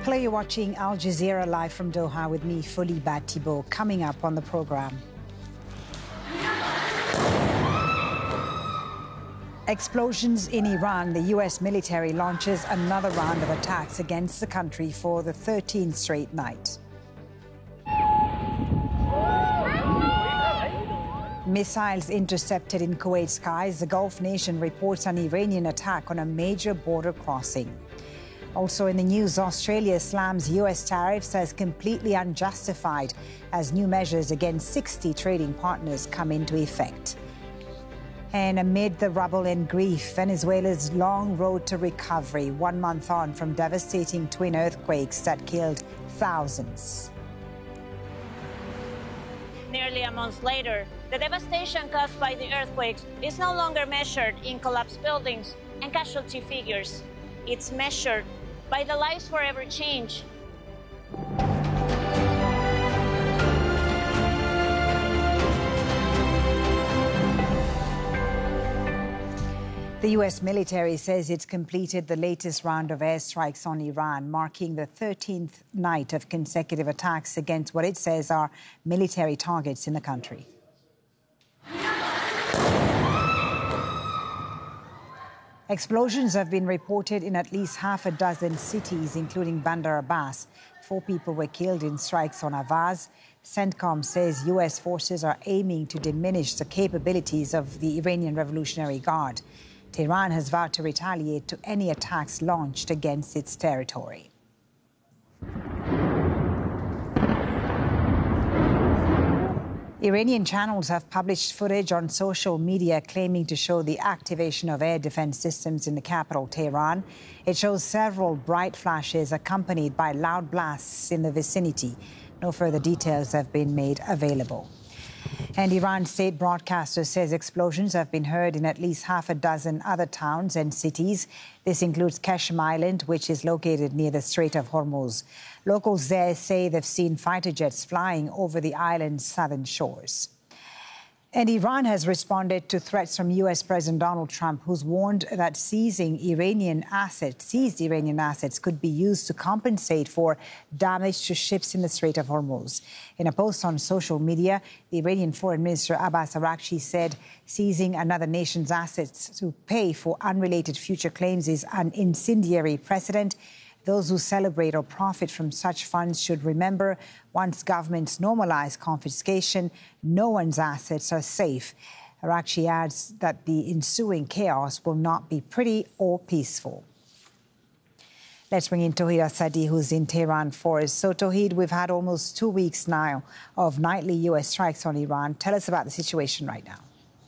Hello, you're watching Al Jazeera live from Doha with me, Foli Bat-Thibault. Coming up on the program. Explosions in Iran. The U.S. military launches another round of attacks against the country for the 13th straight night. Missiles intercepted in Kuwait skies. The Gulf nation reports an Iranian attack on a major border crossing. Also in the news, Australia slams U.S. tariffs as completely unjustified as new measures against 60 trading partners come into effect. And amid the rubble and grief, Venezuela's long road to recovery, 1 month on from devastating twin earthquakes that killed thousands. Nearly a month later, the devastation caused by the earthquakes is no longer measured in collapsed buildings and casualty figures. It's measured by the lives forever changed. The U.S. military says it's completed the latest round of airstrikes on Iran, marking the 13th night of consecutive attacks against what it says are military targets in the country. Explosions have been reported in at least half a dozen cities, including Bandar Abbas. 4 people were killed in strikes on Avaz. CENTCOM says U.S. forces are aiming to diminish the capabilities of the Iranian Revolutionary Guard. Tehran has vowed to retaliate to any attacks launched against its territory. Iranian channels have published footage on social media claiming to show the activation of air defense systems in the capital, Tehran. It shows several bright flashes accompanied by loud blasts in the vicinity. No further details have been made available. And Iran's state broadcaster says explosions have been heard in at least half a dozen other towns and cities. This includes Qeshm Island, which is located near the Strait of Hormuz. Locals there say they've seen fighter jets flying over the island's southern shores. And Iran has responded to threats from U.S. President Donald Trump, who's warned that seized Iranian assets could be used to compensate for damage to ships in the Strait of Hormuz. In a post on social media, the Iranian Foreign Minister Abbas Araghchi said seizing another nation's assets to pay for unrelated future claims is an incendiary precedent. Those who celebrate or profit from such funds should remember, once governments normalize confiscation, no one's assets are safe. Araghchi adds that the ensuing chaos will not be pretty or peaceful. Let's bring in Tauhid Asadi, who's in Tehran for us. So, Tauhid, we've had almost 2 weeks now of nightly U.S. strikes on Iran. Tell us about the situation right now.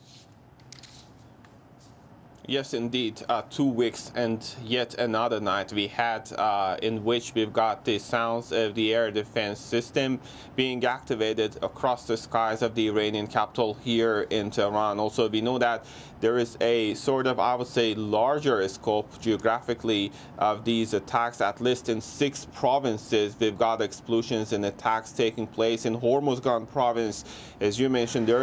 Yes, indeed. 2 weeks and yet another night we had in which we've got the sounds of the air defense system being activated across the skies of the Iranian capital here in Tehran. Also, we know that there is a sort of, I would say, larger scope geographically of these attacks. At least in 6 provinces, we've got explosions and attacks taking place. In Hormuzgan province, as you mentioned, there